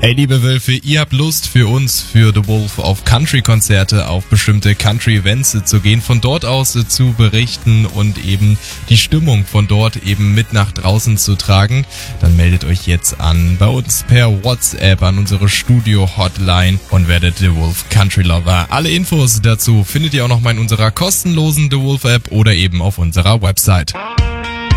Hey liebe Wölfe, ihr habt Lust für uns, für The Wolf, auf Country-Konzerte, auf bestimmte Country-Events zu gehen, von dort aus zu berichten und eben die Stimmung von dort eben mit nach draußen zu tragen, dann meldet euch jetzt an bei uns per WhatsApp an unsere Studio-Hotline und werdet The Wolf Country Lover. Alle Infos dazu findet ihr auch nochmal in unserer kostenlosen The Wolf App oder eben auf unserer Website.